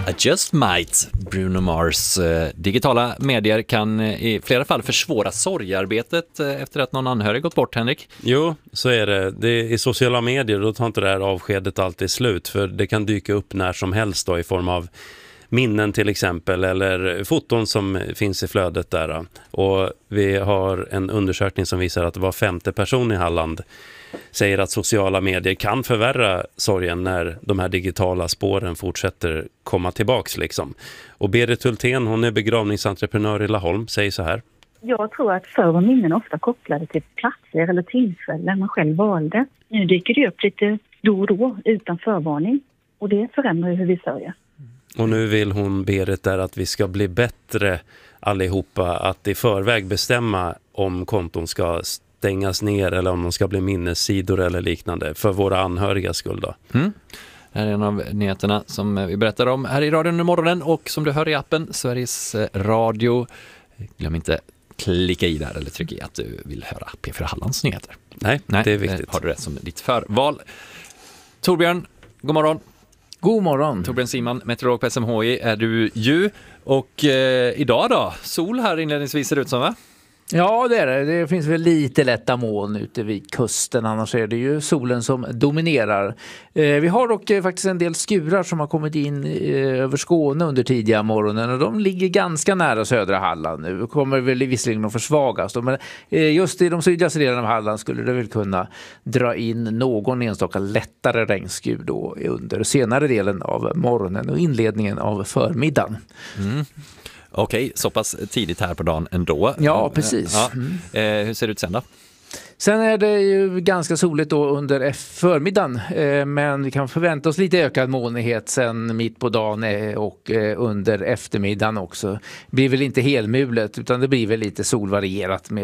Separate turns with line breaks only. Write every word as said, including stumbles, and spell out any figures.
I just might, Bruno Mars. Digitala medier kan i flera fall försvåra sorgearbetet efter att någon anhörig gått bort, Henrik.
Jo, så är det. det är I sociala medier då tar inte det här avskedet alltid slut, för det kan dyka upp när som helst då, i form av minnen till exempel, eller foton som finns i flödet där. Och vi har en undersökning som visar att var femte person i Halland säger att sociala medier kan förvärra sorgen när de här digitala spåren fortsätter komma tillbaks liksom. Och Berit Hultén, hon är begravningsentreprenör i Laholm, säger så här.
Jag tror att förr var minnen ofta kopplade till platser eller tillfällen man själv valde. Nu dyker det upp lite då och då utan förvarning, och det förändrar ju hur vi sörjer.
Och nu vill hon, Berit, där att vi ska bli bättre allihopa att i förväg bestämma om konton ska stängas ner eller om de ska bli minnessidor eller liknande för våra anhöriga skull då.
Mm. Det här är en av nyheterna som vi berättar om här i radion under morgonen, och som du hör i appen Sveriges Radio. Glöm inte klicka i där eller trycka i att du vill höra P fyra Hallands nyheter.
Nej, Nej det är viktigt.
Har du rätt som ditt förval. Torbjörn, god morgon.
God morgon.
Torbjörn Simon, meteorolog på S M H I är du ju. Och eh, idag då? Sol här inledningsvis ser det ut som, va?
Ja, det är det. Det finns väl lite lätta moln ute vid kusten. Annars är det ju solen som dominerar. Eh, vi har dock eh, faktiskt en del skurar som har kommit in eh, över Skåne under tidiga morgonen. Och de ligger ganska nära södra Halland nu. Kommer väl visserligen att försvagas. Då, men eh, just i de sydligaste delarna av Halland skulle det väl kunna dra in någon enstaka lättare regnskur då under senare delen av morgonen och inledningen av förmiddagen.
Mm. Okej, så pass tidigt här på dagen ändå.
Ja, precis.
Ja. Mm. Eh, hur ser det ut sen då?
Sen är det ju ganska soligt då under förmiddagen, eh, men vi kan förvänta oss lite ökad molnighet sen mitt på dagen eh, och eh, under eftermiddagen också. Det blir väl inte helmulet, utan det blir väl lite solvarierat med